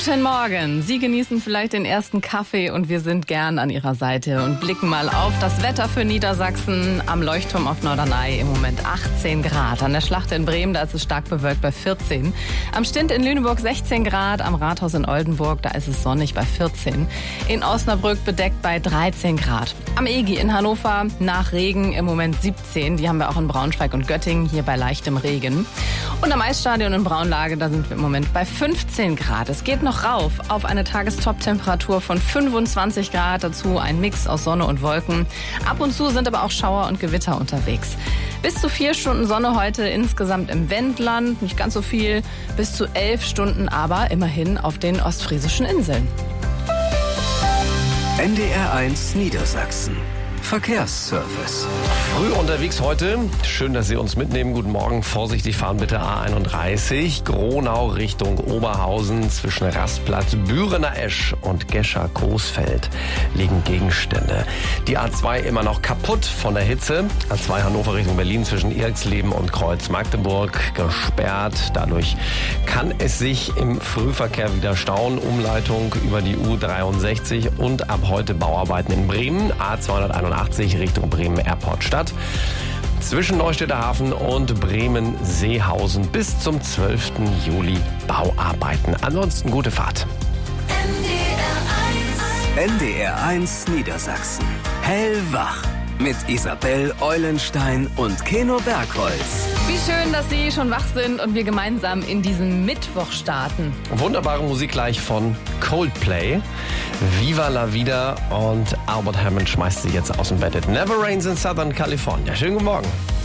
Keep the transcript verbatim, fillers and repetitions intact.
Guten Morgen. Sie genießen vielleicht den ersten Kaffee und wir sind gern an Ihrer Seite und blicken mal auf das Wetter für Niedersachsen. Am Leuchtturm auf Norderney im Moment achtzehn Grad. An der Schlacht in Bremen, da ist es stark bewölkt bei vierzehn. Am Stint in Lüneburg sechzehn Grad. Am Rathaus in Oldenburg, da ist es sonnig bei vierzehn. In Osnabrück bedeckt bei dreizehn Grad. Am E G I in Hannover nach Regen im Moment siebzehn. Die haben wir auch in Braunschweig und Göttingen, hier bei leichtem Regen. Und am Eisstadion in Braunlage, da sind wir im Moment bei fünfzehn Grad. Es geht noch rauf auf eine Tagestop-Temperatur von fünfundzwanzig Grad. Dazu ein Mix aus Sonne und Wolken. Ab und zu sind aber auch Schauer und Gewitter unterwegs. Bis zu vier Stunden Sonne heute insgesamt im Wendland. Nicht ganz so viel. Bis zu elf Stunden aber immerhin auf den ostfriesischen Inseln. N D R eins Niedersachsen. Verkehrsservice. Früh unterwegs heute. Schön, dass Sie uns mitnehmen. Guten Morgen. Vorsichtig fahren bitte A einunddreißig. Gronau Richtung Oberhausen zwischen Rastplatz Bürener Esch und Gescher-Coesfeld liegen Gegenstände. Die A zwei immer noch kaputt von der Hitze. A zwei Hannover Richtung Berlin zwischen Eriksleben und Kreuz Magdeburg gesperrt. Dadurch kann es sich im Frühverkehr wieder stauen. Umleitung über die U dreiundsechzig und ab heute Bauarbeiten in Bremen. A zweihunderteinundachtzig Richtung Bremen Airport Stadt. Zwischen Neustädter Hafen und Bremen-Seehausen bis zum zwölften Juli Bauarbeiten. Ansonsten gute Fahrt. N D R eins Niedersachsen. Hellwach. Mit Isabel Eulenstein und Keno Bergholz. Wie schön, dass Sie schon wach sind und wir gemeinsam in diesen Mittwoch starten. Wunderbare Musik gleich von Coldplay. Viva la Vida und Albert Hammond schmeißt sie jetzt aus dem Bett. It never rains in Southern California. Schönen guten Morgen.